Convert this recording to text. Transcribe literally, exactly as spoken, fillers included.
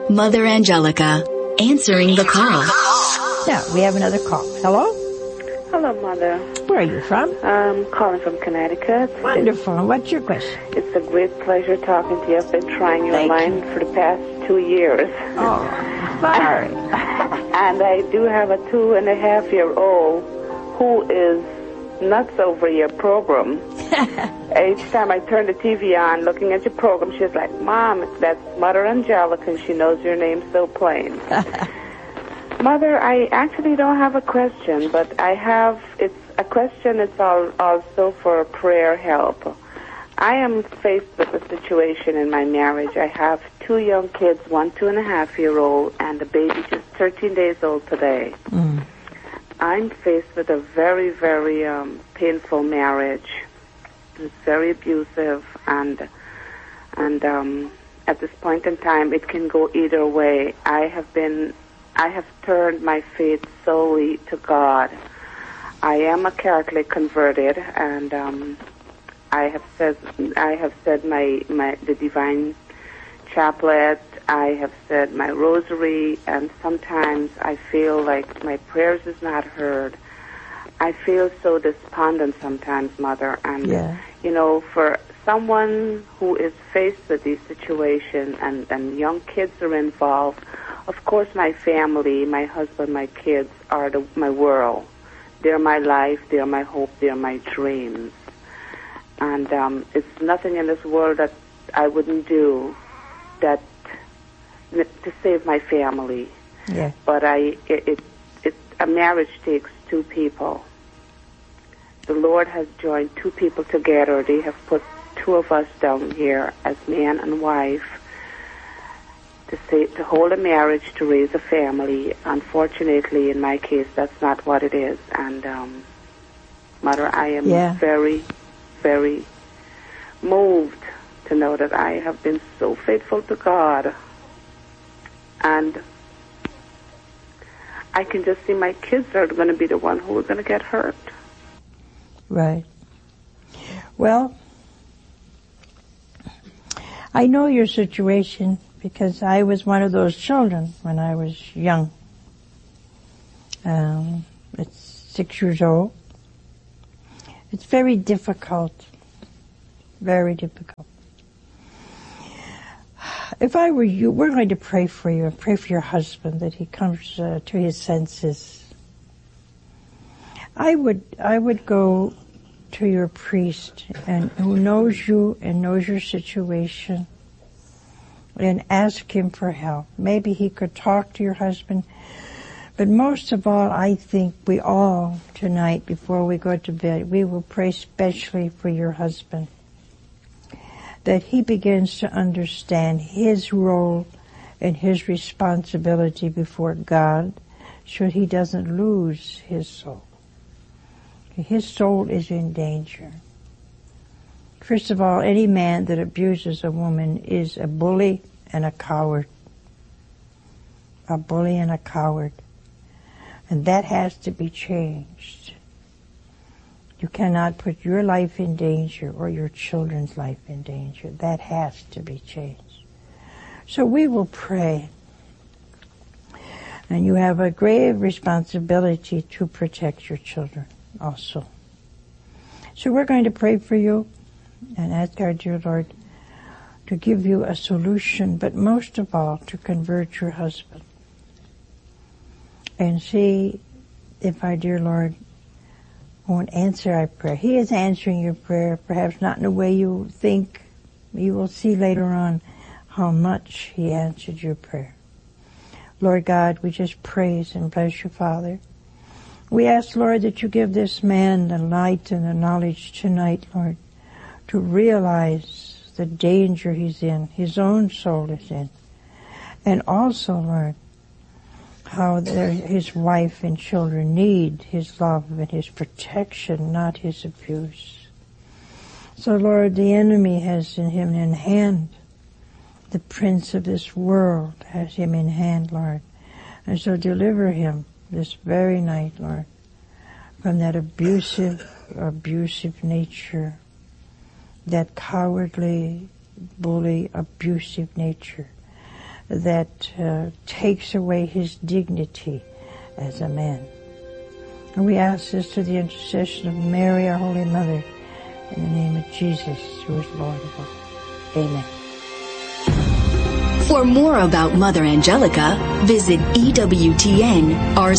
Mother Angelica, answering the call. Now, we have another call. Hello? Hello, Mother. Where are you from? I'm calling from Connecticut. Wonderful. It's, What's your question? It's a great pleasure talking to you. I've been trying your Thank line you. for the past two years. Oh, sorry. And I do have a two and a half year old who is nuts over your program. Each time I turn the T V on, looking at your program, she's like, Mom, that's Mother Angelica, and she knows your name so plain. Mother, I actually don't have a question, but I have, it's a question, it's all, also for prayer help. I am faced with a situation in my marriage. I have two young kids, one two and a half year old, and a baby just thirteen days old today. Mm. I'm faced with a very, very um, painful marriage. It's very abusive, and and um, at this point in time, it can go either way. I have been, I have turned my faith solely to God. I am a Catholic converted, and um, I have said, I have said my, my the Divine Chaplet. I have said my rosary, and sometimes I feel like my prayers is not heard. I feel so despondent sometimes, Mother, and Yeah. you know, for someone who is faced with these situations and, and young kids are involved, of course my family, my husband, my kids are the, my world. They're my life, they're my hope, they're my dreams. And um, it's nothing in this world that I wouldn't do that to save my family. Yeah. But I, it, it, it, a marriage takes two people. The Lord has joined two people together. They have put two of us down here as man and wife to say, to hold a marriage, to raise a family. Unfortunately, in my case, that's not what it is. And um, Mother, I am Yeah. very, very moved to know that I have been so faithful to God. And I can just see my kids are going to be the one who are going to get hurt. Right. Well, I know your situation because I was one of those children when I was young. Um, it's six years old. It's very difficult. Very difficult. If I were you, we're going to pray for you and pray for your husband that he comes uh, to his senses. I would, I would go to your priest and who knows you and knows your situation and ask him for help. Maybe he could talk to your husband. But most of all, I think we all tonight before we go to bed, we will pray specially for your husband, that he begins to understand his role and his responsibility before God should he doesn't lose his soul. His soul is in danger. First of all, any man that abuses a woman is a bully and a coward. A bully and a coward. And that has to be changed. You cannot put your life in danger or your children's life in danger. That has to be changed. So we will pray. And you have a grave responsibility to protect your children also. So we're going to pray for you and ask our dear Lord to give you a solution, but most of all to convert your husband. And see if our dear Lord won't answer our prayer. He is answering your prayer, perhaps not in the way you think. You will see later on how much He answered your prayer. Lord God, we just praise and bless you, Father. We ask, Lord, that you give this man the light and the knowledge tonight, Lord, to realize the danger he's in, his own soul is in. And also, Lord, how his wife and children need his love and his protection, not his abuse. So, Lord, the enemy has in him in hand. The prince of this world has him in hand, Lord. And so deliver him this very night, Lord, from that abusive, abusive nature, that cowardly, bully, abusive nature. that uh, takes away his dignity as a man. And we ask this through the intercession of Mary, our Holy Mother, in the name of Jesus, who is Lord of all. Amen. For more about Mother Angelica, visit E W T N R